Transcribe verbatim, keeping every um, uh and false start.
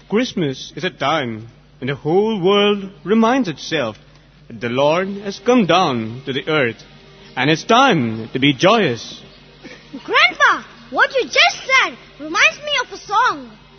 Christmas is a time when the whole world reminds itself that the Lord has come down to the earth, and it's time to be joyous. Grandpa, what you just said reminds me of a song.